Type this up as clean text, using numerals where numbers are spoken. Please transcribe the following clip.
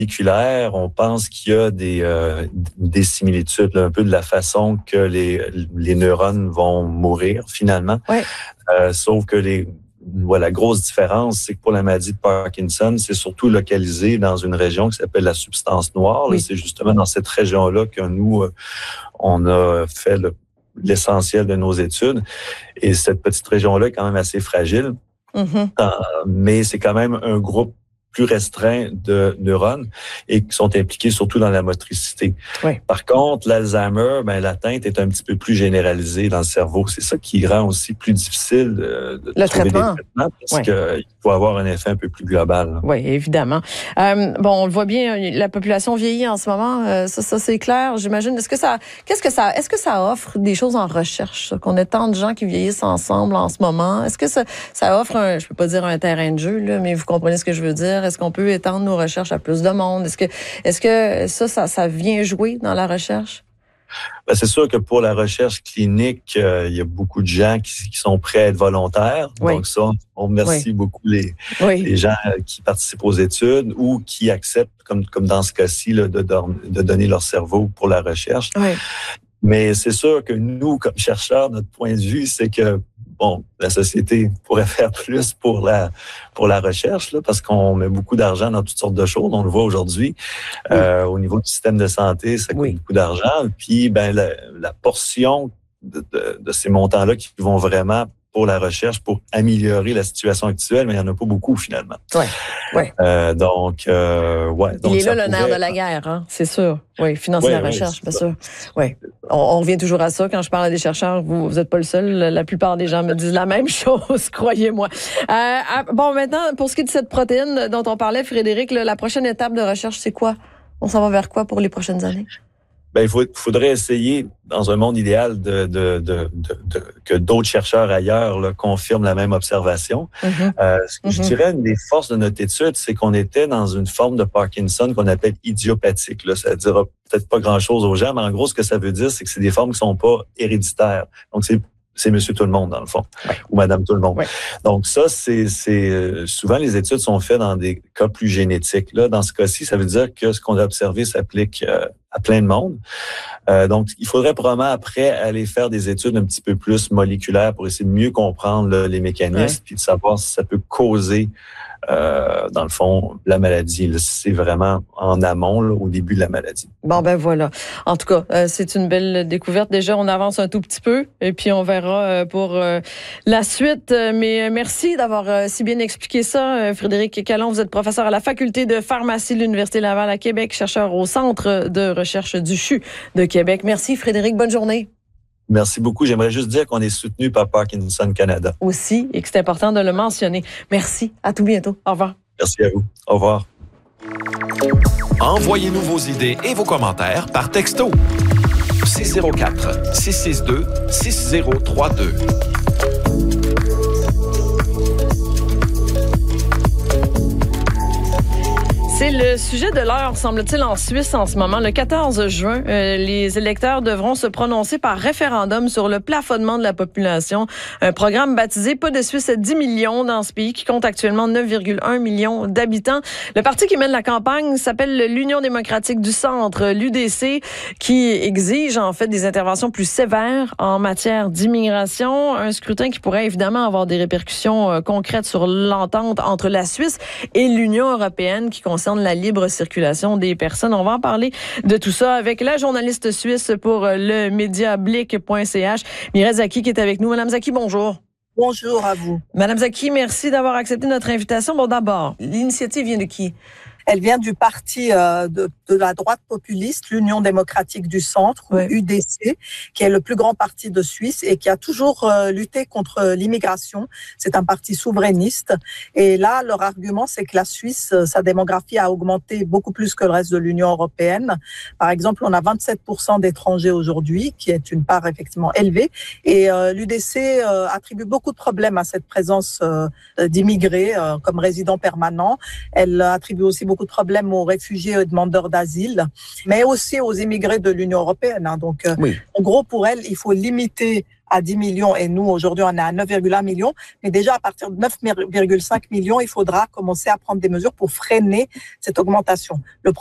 moléculaire, on pense qu'il y a des similitudes, là, un peu de la façon que les neurones vont mourir finalement. Ouais. Sauf que la grosse différence, c'est que pour la maladie de Parkinson, c'est surtout localisé dans une région qui s'appelle la substance noire. Oui. Là, c'est justement dans cette région-là que nous, on a fait l'essentiel de nos études. Et cette petite région-là est quand même assez fragile. Mm-hmm. Mais c'est quand même un groupe plus restreint de neurones et qui sont impliqués surtout dans la motricité. Oui. Par contre, l'Alzheimer, l'atteinte est un petit peu plus généralisée dans le cerveau. C'est ça qui rend aussi plus difficile de trouver traitement. des traitements parce qu'il faut avoir un effet un peu plus global. Oui, évidemment. On le voit bien, la population vieillit en ce moment. Ça c'est clair, j'imagine. Est-ce que ça offre des choses en recherche, ça, qu'on ait tant de gens qui vieillissent ensemble en ce moment? Est-ce que ça offre je peux pas dire un terrain de jeu, là, mais vous comprenez ce que je veux dire? Est-ce qu'on peut étendre nos recherches à plus de monde? Est-ce que ça vient jouer dans la recherche? C'est sûr que pour la recherche clinique, il y a beaucoup de gens qui sont prêts à être volontaires. Oui. Donc ça, on remercie beaucoup les gens qui participent aux études ou qui acceptent, comme dans ce cas-ci, là, de donner leur cerveau pour la recherche. Oui. Mais c'est sûr que nous, comme chercheurs, notre point de vue, c'est que la société pourrait faire plus pour la recherche, là, parce qu'on met beaucoup d'argent dans toutes sortes de choses. On le voit aujourd'hui. Oui. Au niveau du système de santé, ça coûte beaucoup d'argent. Puis, la portion de ces montants-là qui vont vraiment pour la recherche, pour améliorer la situation actuelle, mais il n'y en a pas beaucoup, finalement. Oui. Donc, il est là le nerf de la guerre, hein, c'est sûr. Oui, financer la recherche, bien sûr. Oui. On revient toujours à ça. Quand je parle à des chercheurs, vous n'êtes pas le seul. La plupart des gens me disent la même chose, croyez-moi. Maintenant, pour ce qui est de cette protéine dont on parlait, Frédéric, la prochaine étape de recherche, c'est quoi? On s'en va vers quoi pour les prochaines années? Il faudrait essayer, dans un monde idéal, que d'autres chercheurs ailleurs là, confirment la même observation. Ce que je dirais, une des forces de notre étude, c'est qu'on était dans une forme de Parkinson qu'on appelle idiopathique. Là. Ça ne dira peut-être pas grand-chose aux gens, mais en gros, ce que ça veut dire, c'est que c'est des formes qui ne sont pas héréditaires. Donc, c'est monsieur tout le monde, dans le fond, ou madame tout le monde. Donc ça, c'est souvent les études sont faites dans des cas plus génétiques. Là, dans ce cas-ci, ça veut dire que ce qu'on a observé s'applique à plein de monde. Donc, il faudrait probablement après aller faire des études un petit peu plus moléculaires pour essayer de mieux comprendre là, les mécanismes puis de savoir si ça peut causer dans le fond, la maladie. Là, c'est vraiment en amont, là, au début de la maladie. Voilà. En tout cas, c'est une belle découverte. Déjà, on avance un tout petit peu et puis on verra pour la suite. Mais merci d'avoir si bien expliqué ça. Frédéric Callon, vous êtes professeur à la Faculté de pharmacie de l'Université Laval à Québec, chercheur au Centre de recherche du CHU de Québec. Merci, Frédéric. Bonne journée. Merci beaucoup. J'aimerais juste dire qu'on est soutenu par Parkinson Canada. Aussi, et que c'est important de le mentionner. Merci. À tout bientôt. Au revoir. Merci à vous. Au revoir. Envoyez-nous vos idées et vos commentaires par texto. 604-662-6032. C'est le sujet de l'heure, semble-t-il, en Suisse en ce moment. Le 14 juin, les électeurs devront se prononcer par référendum sur le plafonnement de la population. Un programme baptisé Pas de Suisse à 10 millions dans ce pays qui compte actuellement 9,1 millions d'habitants. Le parti qui mène la campagne s'appelle l'Union démocratique du Centre, l'UDC, qui exige en fait des interventions plus sévères en matière d'immigration. Un scrutin qui pourrait évidemment avoir des répercussions concrètes sur l'entente entre la Suisse et l'Union européenne qui concerne la libre circulation des personnes. On va en parler de tout ça avec la journaliste suisse pour le média Blick.ch, Mireille Zaki, qui est avec nous. Madame Zaki, bonjour. Bonjour à vous. Madame Zaki, merci d'avoir accepté notre invitation. D'abord, l'initiative vient de qui? Elle vient du parti de la droite populiste, l'Union démocratique du Centre, ou UDC, qui est le plus grand parti de Suisse et qui a toujours lutté contre l'immigration. C'est un parti souverainiste. Et là, leur argument, c'est que la Suisse, sa démographie a augmenté beaucoup plus que le reste de l'Union européenne. Par exemple, on a 27% d'étrangers aujourd'hui, qui est une part effectivement élevée. Et l'UDC attribue beaucoup de problèmes à cette présence d'immigrés comme résidents permanents. Elle attribue aussi beaucoup beaucoup de problèmes aux réfugiés et aux demandeurs d'asile, mais aussi aux immigrés de l'Union européenne. Donc, en gros, pour elle, il faut limiter à 10 millions et nous, aujourd'hui, on est à 9,1 millions. Mais déjà, à partir de 9,5 millions, il faudra commencer à prendre des mesures pour freiner cette augmentation.